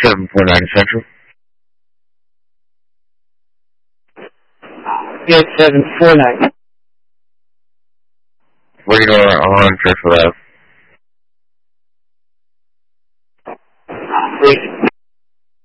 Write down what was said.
749 Central. 8749. What are you doing on Churchill Ave?